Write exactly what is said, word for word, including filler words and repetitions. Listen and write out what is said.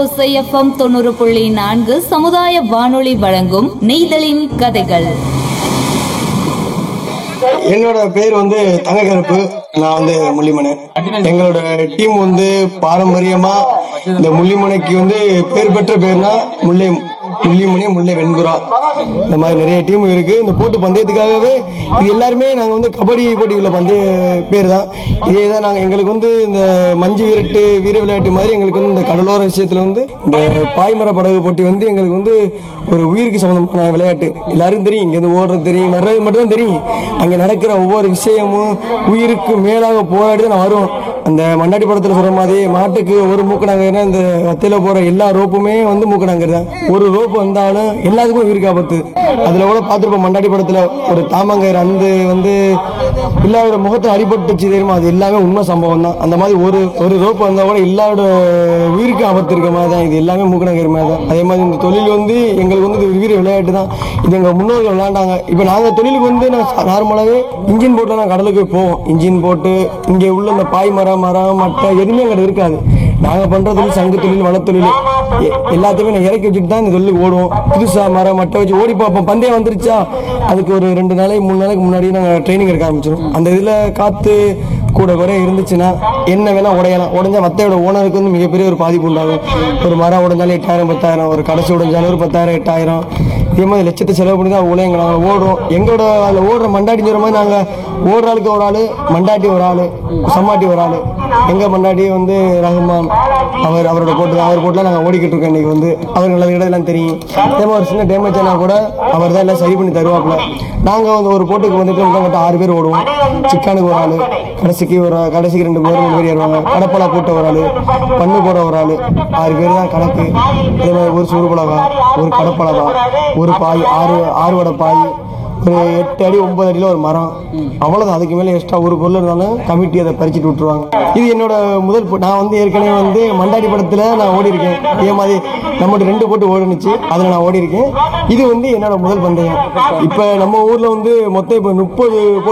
ஓசை எஃப்எம் தொண்ணூறு புள்ளி நான்கு சமுதாய வானொலி வழங்கும் நெய்தலின் கதைகள். என்னோட பேர் வந்து தங்கக்கருப்பு. நான் வந்து முள்ளிமனை. எங்களோட டீம் வந்து பாரம்பரியமா இந்த முள்ளிமனைக்கு வந்து பேர் பெற்ற பேர்னா முல்லை முள்ளிமணி, முல்லை வெண்புறா, இந்த மாதிரி நிறைய டீம் இருக்கு. இந்த போட்டு பந்தயத்துக்காகவே இது எல்லாருமே நாங்கள் வந்து கபடி போட்டிக்குள்ள பந்தய பேர் தான். இதே தான் நாங்கள் எங்களுக்கு வந்து இந்த மஞ்சு விரட்டு வீர விளையாட்டு மாதிரி எங்களுக்கு வந்து இந்த கடலோர விஷயத்துல வந்து இந்த பாய்மர படகு போட்டி வந்து எங்களுக்கு வந்து ஒரு உயிருக்கு சம்பந்தமான விளையாட்டு. எல்லாருக்கும் தெரியும், இங்கேருந்து ஓடுறது தெரியும், வர்றது மட்டும் தான் தெரியும். அங்கே நடக்கிற ஒவ்வொரு விஷயமும் உயிருக்கு மேலாக போராடி தான் வரும். அந்த மண்டாடி படத்தில் சொல்ற மாதிரி மாட்டுக்கு ஒரு மூக்கணாங்கன்னா இந்த வத்தையில போற எல்லா ரோப்புமே வந்து மூக்கணாங்கர் தான். ஒரு ரோப்பு வந்தாலும் எல்லாத்துக்கும் உயிருக்கு ஆபத்து. அதுல கூட பார்த்துருப்போம் மண்டாடி படத்துல ஒரு தாமங்கர் அந்த வந்து எல்லாரோட முகத்தை அடிபட்டுச்சு தெரியுமா, அது எல்லாமே உண்மை சம்பவம் தான். அந்த மாதிரி ஒரு ஒரு ரோப்பு வந்தா கூட எல்லாரோட உயிருக்கு ஆபத்து இருக்க மாதிரி தான். இது எல்லாமே மூக்கணாங்கர் மாதிரி தான். அதே மாதிரி இந்த தொழில் வந்து எங்களுக்கு வந்து இது வீர விளையாட்டு தான். இது எங்க முன்னோர்கள் விளையாண்டாங்க. இப்போ நாங்கள் தொழிலுக்கு வந்து நான் நார்மலாகவே இன்ஜின் போட்டு நான் கடலுக்கு போவோம். இன்ஜின் போட்டு இங்கே உள்ள இந்த பாய் மரம் மரம் மட்டை எதுவுமே அங்கே இருக்காது. நாங்கள் பண்ணுற தொழில் சங்கு தொழில், வளத்தொழில் எல்லாத்தையுமே நான் இறக்கி வச்சுட்டு தான் இந்த தொழிலுக்கு ஓடுவோம். புதுசாக மரம் மட்டை வச்சு ஓடி பார்ப்போம். பந்தயம் வந்துருச்சா அதுக்கு ஒரு ரெண்டு நாளைக்கு மூணு நாளைக்கு முன்னாடியே நாங்கள் ட்ரைனிங் எடுக்க ஆரம்பிச்சிடும். அந்த இதில் காற்று கூட குறை இருந்துச்சுன்னா என்ன வேணால் உடையலாம். உடஞ்சா மத்தையோட ஓனருக்கு வந்து மிகப்பெரிய ஒரு பாதிப்பு உண்டாகும். ஒரு மரம் உடஞ்சாலும் எட்டாயிரம் பத்தாயிரம், ஒரு கடைசி உடஞ்சாலும் ஒரு பத்தாயிரம் எட்டாயிரம், இதே மாதிரி லட்சத்தை செலவு பண்ணி தான் அவ்வளோ எங்களை நாங்கள் ஓடுறோம். எங்களோட அதில் ஓடுற மண்டாட்டி சொல்கிற மாதிரி நாங்கள் ஓடுற ஆளுக்கு ஒரு ஆள், மண்டாட்டி ஒரு ஆள், சம்மாட்டி ஒரு ஆள். எங்கள் மண்டாட்டி வந்து ரஹ்மான், அவர் அவரோட போட்டு அவர் போட்டுலாம் நாங்கள் ஓடிக்கிட்டு இருக்கோம். இன்றைக்கி வந்து அவர் நல்ல இடம்லாம் தெரியும். அதே மாதிரி ஒரு சின்ன டேமேஜ் ஆனால் கூட அவர் தான் எல்லாம் சரி பண்ணி தருவாப்புல. நாங்கள் வந்து ஒரு போட்டுக்கு வந்துட்டு கிட்ட ஆறு பேர் ஓடுவோம். சிக்கானுக்கு ஒரு ஆள், கடைசிக்கு ஒரு கடைசிக்கு ரெண்டு பேர் மூணு பேர் ஏறுவாங்க. கடப்பலா போட்ட ஒரு ஆள், பண்ணு போட ஒரு ஆள், ஆறு பேர் தான் கணக்கு. அதே மாதிரி ஒரு சூடு பலகா, ஒரு கடப்பலகா, ஒரு பாய், ஆறு ஆறு வடை பாய், ஒரு எட்டு அடி ஒன்பது அடியில் ஒரு மரம், அவ்வளோதான். அதுக்கு மேலே எக்ஸ்ட்ரா ஒரு பொருள் இருந்தாலும் கமிட்டி அதை பறிச்சுட்டு விட்டுருவாங்க. இது என்னோட முதல். நான் வந்து ஏற்கனவே வந்து மண்டாடி படத்தில் நான் ஓடி இருக்கேன். இதே மாதிரி நம்மகிட்ட ரெண்டு போட்டு ஓடுனுச்சு, அதில் நான் ஓடி இருக்கேன். இது வந்து என்னோட முதல் பந்தயம். இப்போ நம்ம ஊரில் வந்து மொத்தம் இப்போ முப்பது